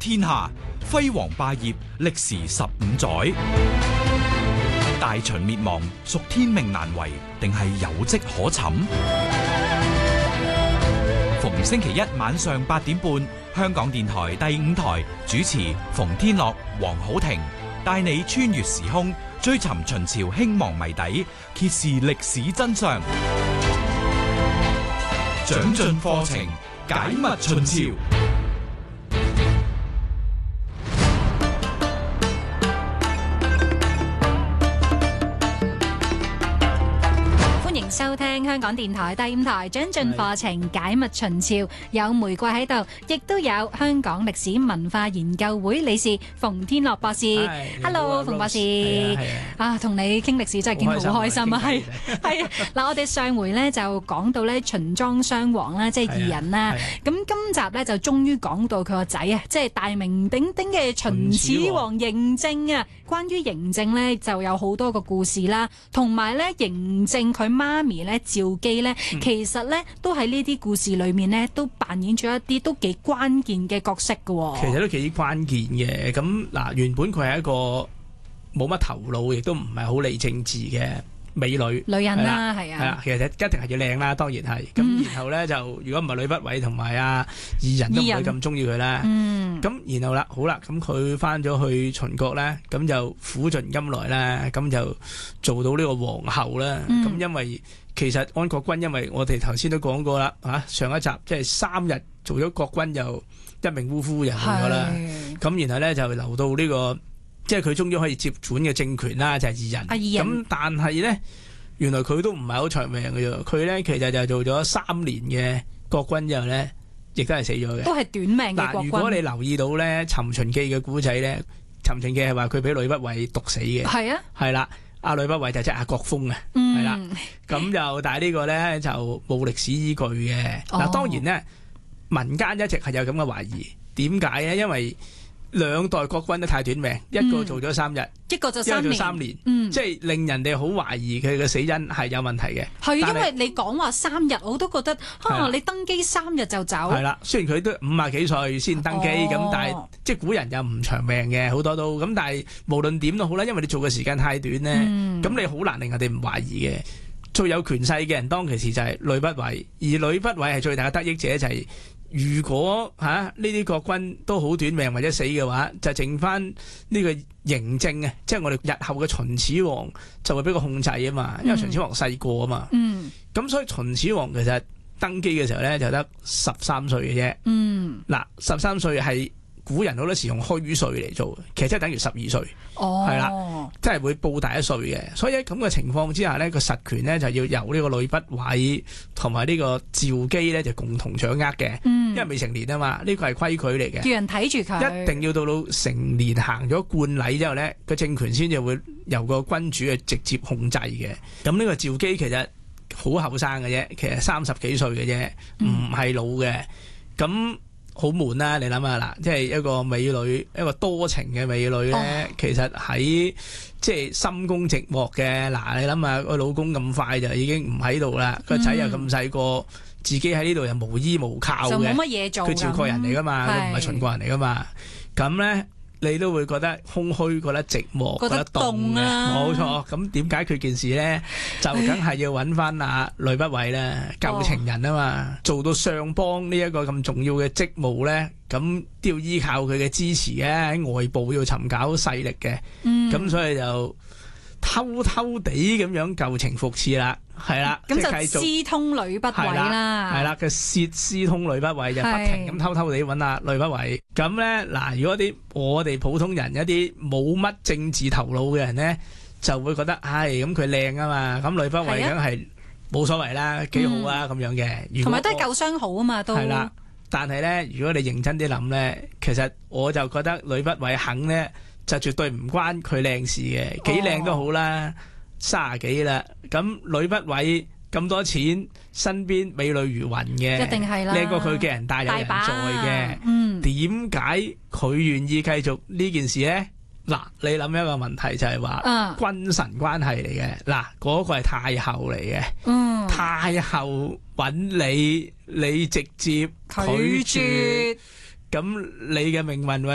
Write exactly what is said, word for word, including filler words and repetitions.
天下，輝煌霸業，歷時十五載。大秦滅亡，屬天命難違，定係有跡可尋？逢星期一晚上八點半，香港電台第五台主持馮天樂、黃好庭，帶你穿越時空，追尋秦朝興亡謎底，揭示歷史真相。長進課程，解密秦朝。 收聽香港電台第五台長進課程解密秦朝，有玫瑰喺度，亦都有香港歷史文化研究會理事馮天樂博士。Hello， 馮博士。啊，同你傾歷史真係見好開心啊！係係啊，嗱，我哋上回咧就講到咧秦莊襄王啦，即係二人啦。咁今集咧就終於講到佢個仔啊，即係大名鼎鼎嘅秦始皇嬴政啊。關於嬴政咧就有好多個故事啦，同埋咧嬴政佢媽咪咧趙姬咧，其實咧都喺呢啲故事裏面咧都扮演咗一啲都幾關鍵嘅角色㗎。 其實都幾關鍵嘅。咁嗱，原本佢係一個冇乜頭腦，亦都唔係好理政治嘅美女女人啦，係啊，係啊， 其實一定係要靚啦，當然係。咁、嗯、然後咧就如果唔係呂不韋同埋阿二人都唔會咁中意佢啦。咁、嗯、然後啦，好啦，咁佢翻咗去秦國咧，咁就苦盡甘來啦，咁就做到呢個皇后啦。咁、嗯、因為其實安國君，因為我哋頭先都講過啦，嚇上一集即係三日做咗國君，又一命嗚呼就冇咗啦。咁然後咧就留到呢、這個。即係佢終於可以接管嘅政權啦，就係、是、二人。咁但係咧，原來佢都唔係好長命嘅啫。佢咧其實就做咗三年嘅國君之後咧，亦都係死咗嘅。都係短命嘅國君。嗱，如果你留意到咧《尋秦記》嘅古仔咧，《尋秦記》係話佢俾呂不韋毒死嘅。係啊。係啦，阿呂不韋就即係阿國風啊。嗯。係啦。咁就但係呢個咧就冇歷史依據嘅。嗱、哦，當然咧，民間一直係有咁嘅懷疑。點解咧？因為兩代國君都太短命，一個做咗三日、嗯，一個就三年，三年嗯、即係令人哋好懷疑佢嘅死因係有問題嘅。係因為你講話三日，我都覺得啊，你登基三日就走。係啦，雖然佢都五十幾歲先登基，咁、哦、但係即係古人又唔長命嘅，好多都咁。但係無論點都好啦，因為你做嘅時間太短咧，咁、嗯、你好難令人哋唔懷疑嘅。最有權勢嘅人當其時就係呂不韋，而呂不韋係最大嘅得益者就係、是。如果吓呢啲國君都好短命或者死嘅話，就剩翻呢個嬴政啊，即係我哋日後嘅秦始皇就會俾佢控制啊嘛，因為秦始皇細個啊嘛。嗯。咁所以秦始皇其實登基嘅時候咧就得十三歲嘅啫。嗯。嗱，十三歲係古人好多時用虛歲嚟做，其實即係等於十二歲。哦。係啦，即係會報大一歲嘅。所以喺咁嘅情況之下咧，個實權咧就要由呢個呂不韋同埋呢個趙姬咧就共同掌握嘅。嗯。因為未成年啊嘛，呢個係規矩嚟嘅。叫人睇住佢。一定要到到成年行咗冠禮之後咧，個政權先至會由個君主去直接控制嘅。咁呢個趙姬其實好後生嘅啫，其實三十幾歲嘅啫，唔係老嘅。咁、嗯好悶啦、啊！你諗下啦，即係一個美女，一個多情嘅美女咧、哦，其實喺即係心公寂寞嘅。嗱，你諗下個老公咁快就已經唔喺度啦，個、嗯、仔又咁細個，自己喺呢度又無依無靠嘅，就冇乜嘢做。佢趙國人嚟噶嘛，佢唔係秦國人嚟噶嘛，咁咧。你都會覺得空虛，覺得寂寞，覺得凍啊！冇錯，咁點解決件事咧？就梗係要揾翻阿呂不韋啦，舊情人啊嘛、哦，做到上邦呢一個咁重要嘅職務咧，咁都要依靠佢嘅支持嘅，喺外部要尋找勢力嘅，咁、嗯、所以就偷偷地咁樣舊情復熾啦。係啦，咁就私通呂不韋啦。係啦，佢竊私通呂不韋就不停咁偷偷地揾阿呂不韋。咁咧嗱，如果啲我哋普通人一啲冇乜政治頭腦嘅人咧，就會覺得唉，咁佢靚啊嘛，咁呂不韋梗係冇所謂啦，幾好啊咁、嗯、樣嘅。同埋都係舊相好啊嘛，都係啦。但係咧，如果你認真啲諗咧，其實我就覺得呂不韋肯咧，就絕對唔關佢靚事嘅，幾靚都好啦。哦三十幾啦，咁呂不韋咁多錢，身邊美女如雲嘅，一定係啦，靚過佢嘅人大有人在嘅。嗯，點解佢願意繼續呢件事咧？嗱，你諗一個問題就係話、嗯，君臣關係嚟嘅。嗱，嗰、那個係太后嚟嘅。嗯，太后揾你，你直接拒絕，咁你嘅命運